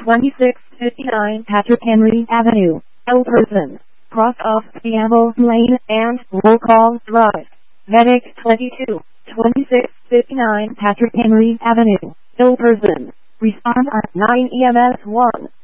2659 Patrick Henry Avenue, Elperson, cross off Preamble Lane and Roll Call Drive. Medic 22, 2659 Patrick Henry Avenue, Elperson. Respond at 9 EMS 1.